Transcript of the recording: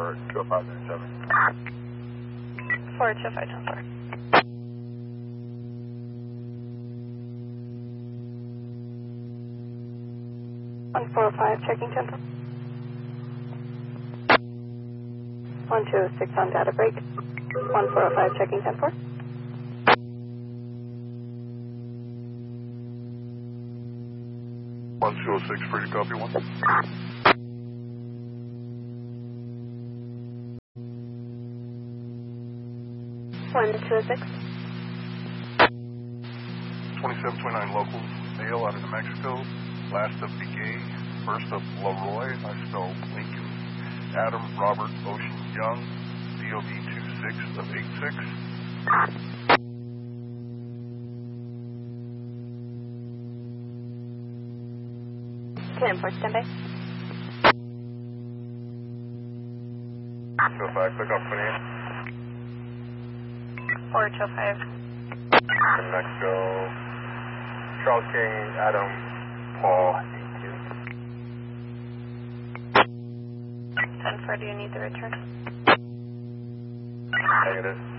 for 20597. 425 145, checking 10. 1206 on data break. 1405, checking 10-4. One 206, free to copy one. 1206. 2729 local, Dale out of New Mexico. Last of Begay, first of Leroy. I spell Lincoln, Adam, Robert, Ocean, Young. COV 26 of 86. 10-4, standby. 205, click off 28. 425. New Mexico. Charles King, Adam, Paul, 10-4, do you need the return? Negative.